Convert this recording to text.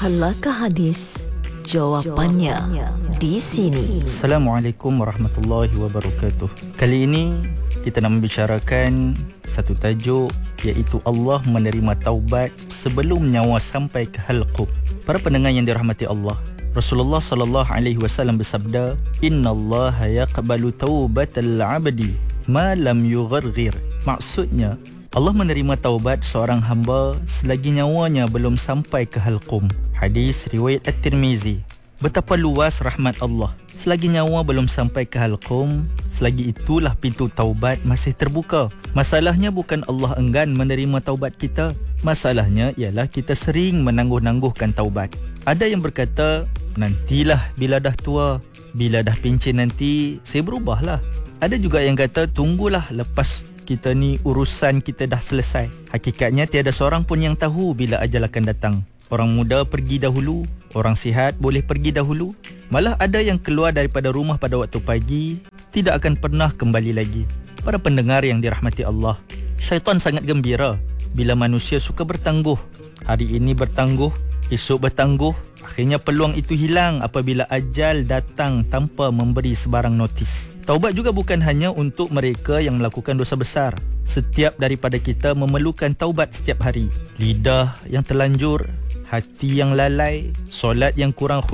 Halakah hadis? Jawapannya di sini. Assalamualaikum warahmatullahi wabarakatuh. Kali ini kita nak membicarakan satu tajuk, iaitu Allah menerima taubat sebelum nyawa sampai ke halqum. Para pendengar yang dirahmati Allah, Rasulullah sallallahu alaihi wasallam bersabda, "Innallaha yaqbalu taubatal 'abdi ma lam yugharghir." Maksudnya, Allah menerima taubat seorang hamba selagi nyawanya belum sampai ke halqum. Hadis riwayat At-Tirmizi. Betapa luas rahmat Allah. Selagi nyawa belum sampai ke halqum, selagi itulah pintu taubat masih terbuka. Masalahnya bukan Allah enggan menerima taubat kita. Masalahnya ialah kita sering menangguh-nangguhkan taubat. Ada yang berkata, nantilah bila dah tua, bila dah pencen nanti saya berubahlah. Ada juga yang kata, tunggulah lepas kita ni urusan kita dah selesai. Hakikatnya tiada seorang pun yang tahu bila ajal akan datang. Orang muda pergi dahulu, orang sihat boleh pergi dahulu. Malah ada yang keluar daripada rumah pada waktu pagi, tidak akan pernah kembali lagi. Para pendengar yang dirahmati Allah, syaitan sangat gembira bila manusia suka bertangguh. Hari ini bertangguh, esok bertangguh. Akhirnya peluang itu hilang apabila ajal datang tanpa memberi sebarang notis. Taubat juga bukan hanya untuk mereka yang melakukan dosa besar. Setiap daripada kita memerlukan taubat setiap hari. Lidah yang terlanjur, hati yang lalai, solat yang kurang